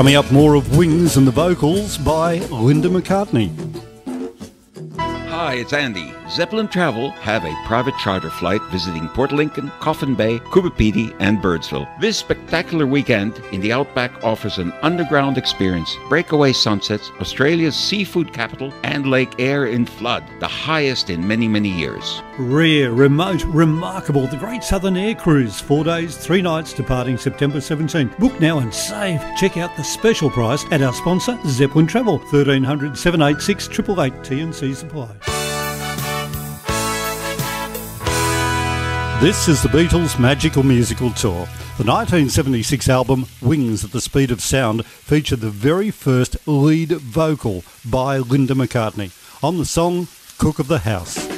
Coming up, more of Wings and the vocals by Linda McCartney. Hi, it's Andy. Zeppelin Travel have a private charter flight visiting Port Lincoln, Coffin Bay, Coopapedy, and Birdsville. This spectacular weekend in the Outback offers an underground experience, breakaway sunsets, Australia's seafood capital, and Lake Eyre in flood, the highest in many, many years. Rare, remote, remarkable, the Great Southern Air Cruise. 4 days, 3 nights, departing September 17th. Book now and save. Check out the special price at our sponsor, Zeppelin Travel. 1300 786 888 T&C Supply. This is the Beatles' Magical Musical Tour. The 1976 album Wings at the Speed of Sound featured the very first lead vocal by Linda McCartney on the song Cook of the House.